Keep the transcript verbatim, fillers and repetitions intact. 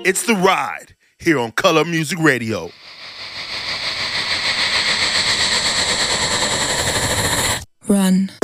It's The Ride here on Color Music Radio. Run.